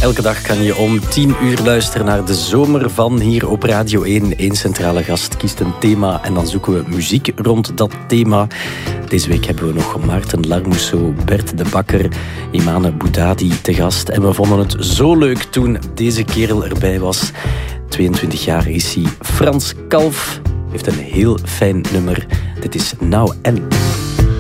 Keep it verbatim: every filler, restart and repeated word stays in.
Elke dag kan je om tien uur luisteren naar de Zomer van hier op Radio één. Eén centrale gast kiest een thema en dan zoeken we muziek rond dat thema. Deze week hebben we nog Maarten Larmousseau, Bert de Bakker, Imane Boudadi te gast. En we vonden het zo leuk toen deze kerel erbij was. tweeëntwintig jaar is hij. Frans Kalf heeft een heel fijn nummer. Dit is Now and.